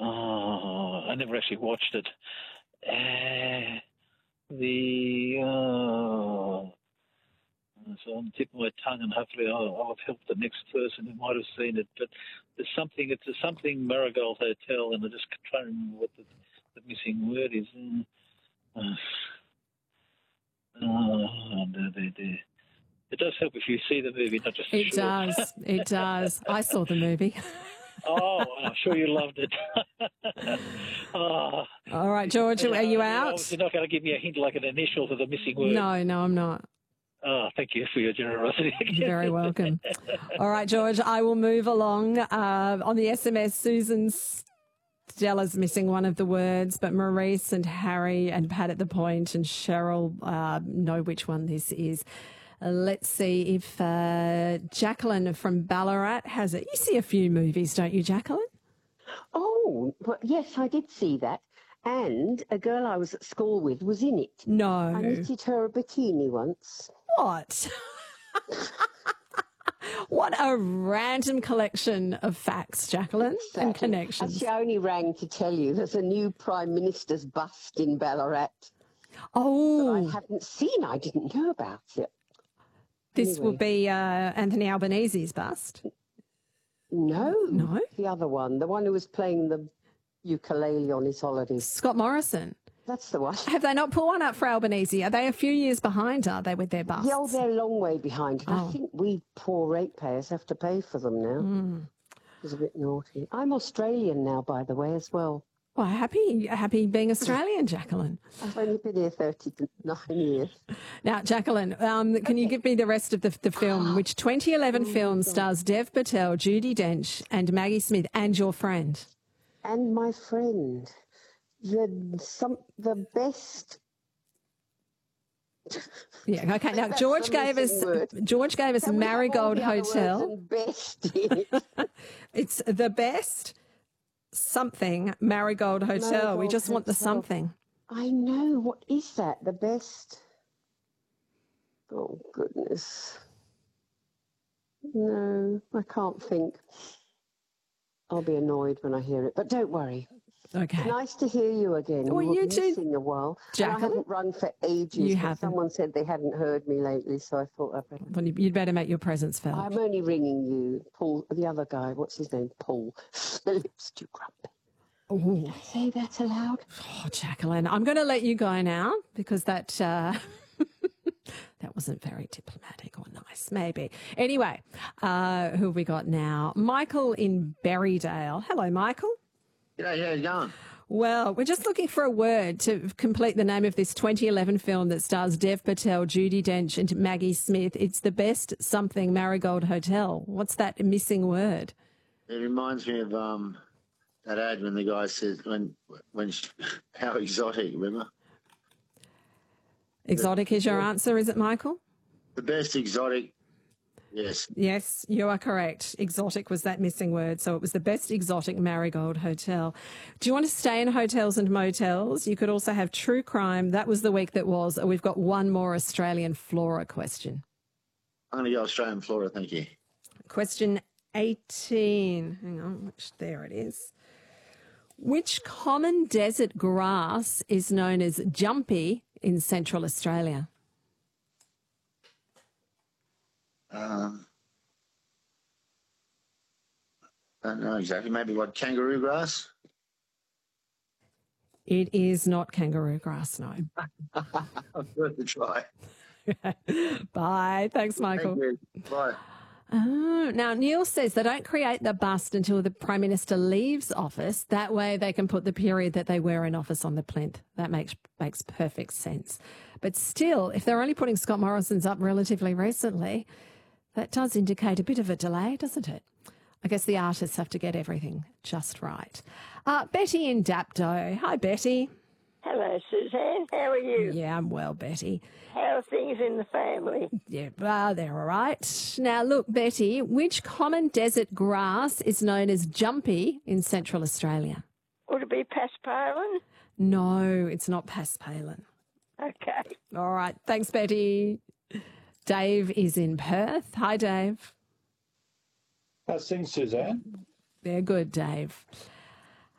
I never actually watched it. So on the tip of my tongue, and hopefully I'll help the next person who might have seen it. But it's something Marigold Hotel, and I just trying to remember what the missing word is. It does help if you see the movie, not just It does. It does. I saw the movie. Oh, I'm sure you loved it. All right, George, are you out? You're not going to give me a hint like an initial to the missing word. No, I'm not. Oh, thank you for your generosity. You're very welcome. All right, George, I will move along. On the SMS, Susan Stella's missing one of the words, but Maurice and Harry and Pat at the Point and Cheryl know which one this is. Let's see if Jacqueline from Ballarat has it. You see a few movies, don't you, Jacqueline? Oh, well, yes, I did see that. And a girl I was at school with was in it. No. I knitted her a bikini once. What? What a random collection of facts, Jacqueline, Exactly. and connections. Actually, I only rang to tell you there's a new Prime Minister's bust in Ballarat. Oh. That I haven't seen. I didn't know about it. This will be Anthony Albanese's bust. No. No? The other one. The one who was playing the ukulele on his holidays. Scott Morrison. That's the one. Have they not put one up for Albanese? Are they a few years behind, are they, with their busts? Yeah, they're a long way behind. And I think we poor ratepayers have to pay for them now. It's a bit naughty. I'm Australian now, by the way, as well. Well, happy being Australian, Jacqueline. I've only been here 39 years. Now, Jacqueline, can you give me the rest of the film? Which 2011 film stars Dev Patel, Judi Dench and Maggie Smith and your friend? And my friend. The best. Yeah. Okay. Now George gave us Marigold Hotel. Best in it. It's the best something Marigold Hotel. We just want the something. I know. What is that? The best. Oh goodness. No, I can't think. I'll be annoyed when I hear it, but don't worry. Okay. It's nice to hear you again. Well, you too. Missing a while. I haven't run for ages. You haven't. Someone said they hadn't heard me lately, so I thought I'd better. Well, you'd better make your presence felt. I'm only ringing you. Paul, the other guy, what's his name? Paul. The lips too grumpy. Ooh. Did I say that aloud? Oh, Jacqueline, I'm going to let you go now because that that wasn't very diplomatic or nice, maybe. Anyway, who have we got now? Michael in Berrydale. Hello, Michael. G'day, how you going? Well, we're just looking for a word to complete the name of this 2011 film that stars Dev Patel, Judi Dench and Maggie Smith. It's the best something Marigold Hotel. What's that missing word? It reminds me of that ad when the guy says, how exotic, remember? Exotic is your answer, is it, Michael? The best exotic, yes. Yes, you are correct. Exotic was that missing word. So it was the best exotic Marigold Hotel. Do you want to stay in hotels and motels? You could also have true crime. That was the week that was. We've got one more Australian flora question. I'm going to go Australian flora, thank you. Question 18. Hang on, there it is. Which common desert grass is known as jumpy in Central Australia? I don't know exactly. Maybe what, kangaroo grass? It is not kangaroo grass, no. I've worth a try. Bye. Thanks, Michael. Thank you. Bye. Now, Neil says they don't create the bust until the Prime Minister leaves office. That way they can put the period that they were in office on the plinth. That makes perfect sense. But still, if they're only putting Scott Morrison's up relatively recently, that does indicate a bit of a delay, doesn't it? I guess the artists have to get everything just right. Betty in Dapto. Hi, Betty. Hello, Suzanne. How are you? Yeah, I'm well, Betty. How are things in the family? Yeah, they're all right. Now, look, Betty, which common desert grass is known as jumpy in Central Australia? Would it be paspalin? No, it's not paspalin. Okay. All right. Thanks, Betty. Dave is in Perth. Hi, Dave. How's things, Suzanne? They're good, Dave.